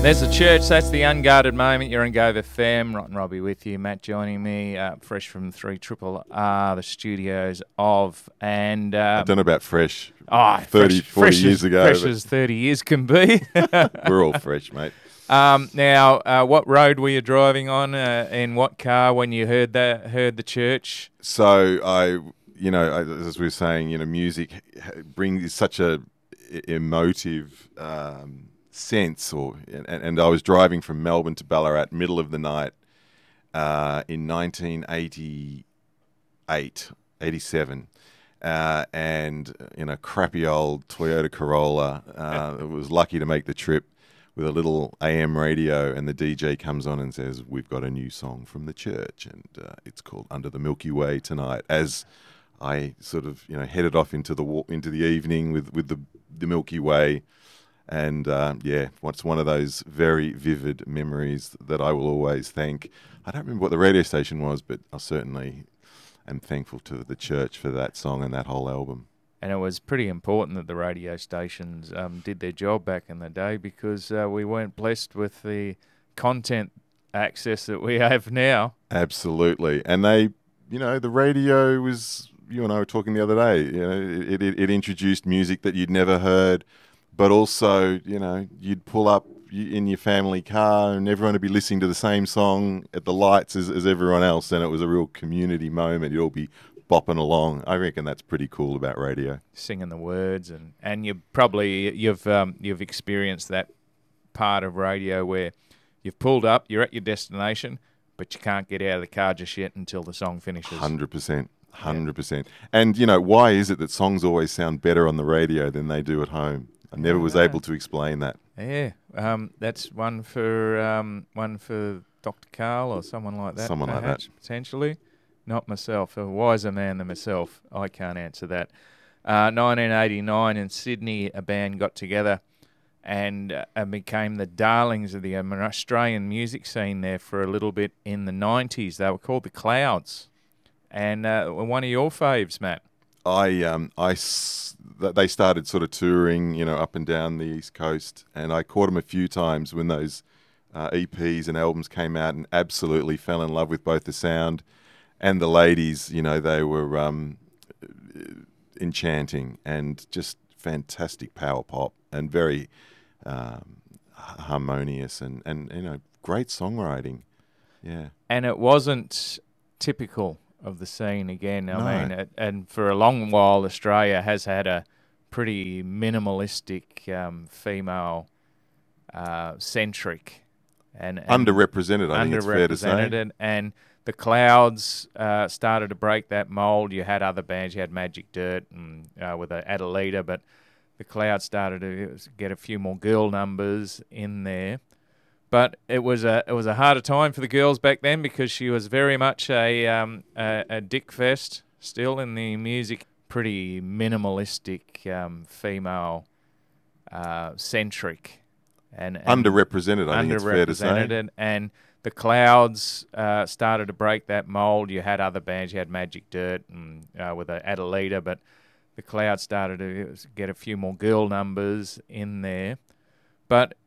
There's the church. That's the Unguarded Moment. You're on Go FM. Rotten Robbie with you. Matt joining me, fresh from 3RRR, the studios of. And I don't know about fresh. 30, fresh, 40 years ago. Fresh as 30 years can be. We're all fresh, mate. Now, what road were you driving on? In what car when you heard the church? So as we were saying, music brings such a emotive sense, and I was driving from Melbourne to Ballarat, middle of the night, in 1988, 87, and in a crappy old Toyota Corolla. I was lucky to make the trip with a little AM radio, and the DJ comes on and says, "We've got a new song from the church, and it's called Under the Milky Way tonight." As I sort of headed off into the evening with the Milky Way. And it's one of those very vivid memories that I will always thank. I don't remember what the radio station was, but I certainly am thankful to the church for that song and that whole album. And it was pretty important that the radio stations did their job back in the day, because we weren't blessed with the content access that we have now. Absolutely. And the radio was, you and I were talking the other day, it introduced music that you'd never heard. But also, you'd pull up in your family car and everyone would be listening to the same song at the lights as everyone else, and it was a real community moment. You'd all be bopping along. I reckon that's pretty cool about radio. Singing the words, and you've experienced that part of radio where you've pulled up, you're at your destination, but you can't get out of the car just yet until the song finishes. 100%. 100%. And, why is it that songs always sound better on the radio than they do at home? I never was able to explain that. Yeah, that's one for Dr. Carl or someone like that. Someone like that. Potentially. Not myself. A wiser man than myself. I can't answer that. 1989 in Sydney, a band got together and became the darlings of the Australian music scene there for a little bit in the 90s. They were called The Clouds. And one of your faves, Matt. They started sort of touring, up and down the East Coast, and I caught them a few times when those EPs and albums came out, and absolutely fell in love with both the sound and the ladies. They were enchanting and just fantastic power pop and very harmonious and great songwriting. Yeah, and it wasn't typical of the scene again. No. I mean, and for a long while, Australia has had a pretty minimalistic, female centric and underrepresented. I think it's fair to say. And the Clouds started to break that mold. You had other bands. You had Magic Dirt and with Adelita, but the Clouds started to get a few more girl numbers in there. But it was a harder time for the girls back then, because she was very much a dick fest still in the music. Pretty minimalistic, female centric and underrepresented. I think it's fair to say. And the Clouds started to break that mold. You had other bands. You had Magic Dirt and with Adelita, but the Clouds started to get a few more girl numbers in there. But